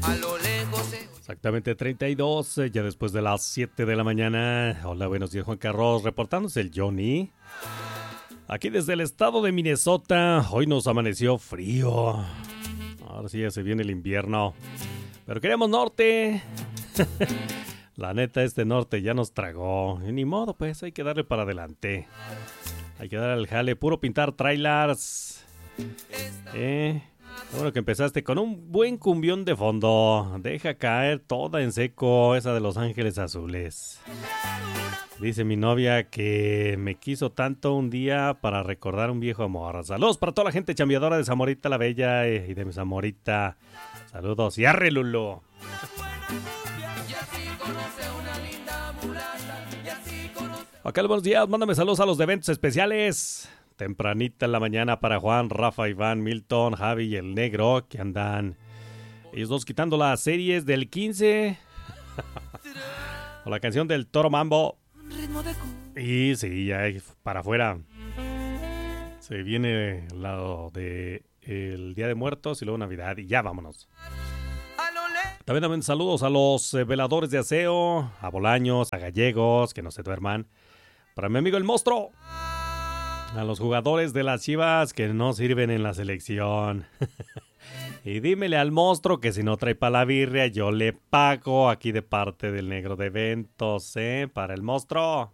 Exactamente 32, ya después de las 7 de la mañana. Hola, buenos días, Juan Carlos, reportándose el Johnny. Aquí desde el estado de Minnesota, hoy nos amaneció frío. Ahora sí ya se viene el invierno. Pero queremos norte. La neta, este norte ya nos tragó. Y ni modo, pues, hay que darle para adelante. Hay que darle al jale, puro pintar trailers. Bueno, que empezaste con un buen cumbión de fondo. Deja caer toda en seco esa de Los Ángeles Azules. Dice mi novia que me quiso tanto un día para recordar un viejo amor. Saludos para toda la gente chambeadora de Zamorita la Bella y de mi Zamorita. Saludos y arre, Lulo. Acá buenos días, mándame saludos a los de eventos especiales. Tempranita en la mañana para Juan, Rafa, Iván, Milton, Javi y el Negro, que andan ellos dos quitando las series del 15 o la canción del Toro Mambo. Y sí, ya para afuera se viene el lado de el Día de Muertos y luego Navidad y ya vámonos. También saludos a los veladores de aseo, a Bolaños, a Gallegos, que no se duerman. Para mi amigo el Monstruo. A los jugadores de las Chivas que no sirven en la selección. Y dímele al Monstruo que si no trae pa' la birria, yo le pago aquí de parte del Negro de Eventos, para el Monstruo.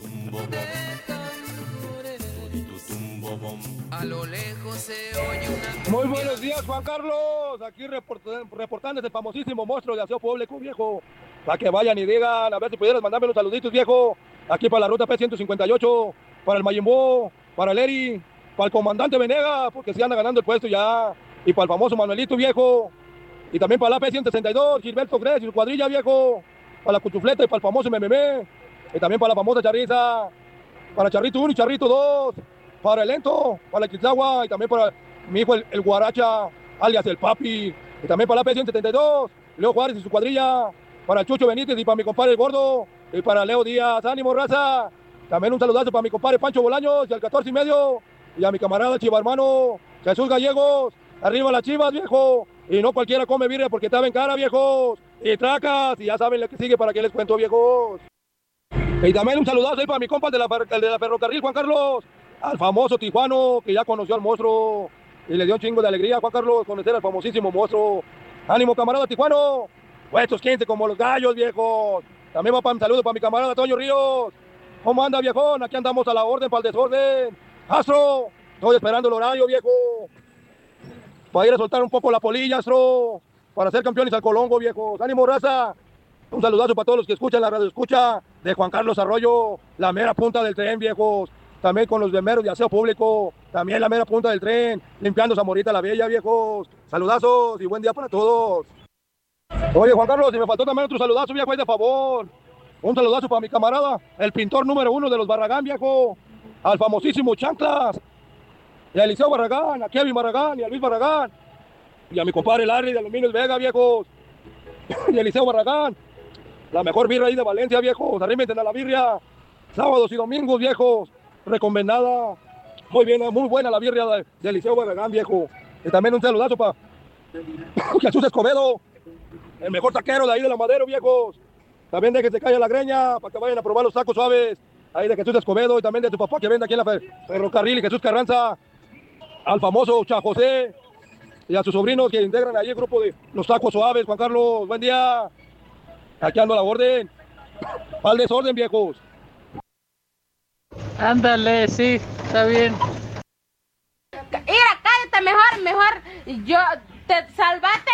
A lo lejos se oye una... Muy buenos días, Juan Carlos. Aquí reportando el famosísimo Monstruo de aseo público, viejo. Para que vayan y digan, a ver si pudieras mandarme unos saluditos, viejo. Aquí para la ruta P158, para el Mayimbo, para el Eri, para el comandante Venegas, porque se anda ganando el puesto ya. Y para el famoso Manuelito, viejo. Y también para la P162, Gilberto Gres y su cuadrilla, viejo. Para la Cuchufleta y para el famoso Mememe. Y también para la famosa Charriza. Para Charrito 1 y Charrito 2. Para el Lento, para el Quitzagua. Y también para mi hijo el Guaracha, alias el Papi. Y también para la P172, Leo Juárez y su cuadrilla. Para el Chucho Benítez y para mi compadre el Gordo. Y para Leo Díaz. ¡Ánimo, raza! También un saludazo para mi compadre Pancho Bolaños y al 14 y medio. Y a mi camarada Chiva hermano Jesús Gallegos. Arriba las Chivas, viejo. Y no cualquiera come birria porque estaba en cara, viejos. Y tracas. Y ya saben lo que sigue para que les cuento, viejos. Y también un saludazo ahí para mi compa de la ferrocarril, Juan Carlos. Al famoso tijuano que ya conoció al Monstruo. Y le dio un chingo de alegría, Juan Carlos, conocer al famosísimo Monstruo. ¡Ánimo, camarada tijuano! Puestos 15 como los gallos, viejos. También va para un saludo para mi camarada Toño Ríos. ¿Cómo anda, viejón? Aquí andamos a la orden para el desorden. Astro, estoy esperando el horario, viejo. Para ir a soltar un poco la polilla, Astro. Para ser campeones al Colongo, viejos. ¡Ánimo, raza! Un saludazo para todos los que escuchan la radio escucha de Juan Carlos Arroyo. La mera punta del tren, viejos. También con los meros de aseo público. También la mera punta del tren. Limpiando Zamorita la Bella, viejos. Saludazos y buen día para todos. Oye, Juan Carlos, si me faltó también otro saludazo, viejo, ahí de favor. Un saludazo para mi camarada, el pintor número 1 de los Barragán, viejo. Al famosísimo Chanclas. Y a Eliseo Barragán, a Kevin Barragán y a Luis Barragán. Y a mi compadre Larry de Aluminios Vega, viejos. Y a Eliseo Barragán. La mejor birra ahí de Valencia, viejos. Arrímense a la birria. Sábados y domingos, viejos. Recomendada. Muy bien, muy buena la birria de Eliseo Barragán, viejo. Y también un saludazo para Jesús Escobedo. El mejor taquero de ahí de la Madero, viejos. También de que se caiga la greña para que vayan a probar los tacos suaves. Ahí de Jesús Escobedo y también de tu papá que vende aquí en la ferrocarril y Jesús Carranza. Al famoso Cha José y a sus sobrinos que integran ahí el grupo de los tacos suaves. Juan Carlos, buen día. Aquí ando a la orden. Al desorden, viejos. Ándale, sí, está bien. Mira, cállate mejor. Yo, salvate